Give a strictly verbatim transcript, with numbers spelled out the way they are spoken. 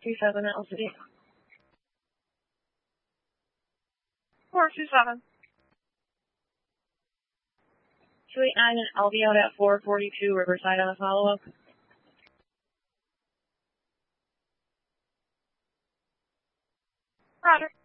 two seven L C. four two seven. two eight nine, and I'll be out at four forty-two Riverside on a follow-up. Roger.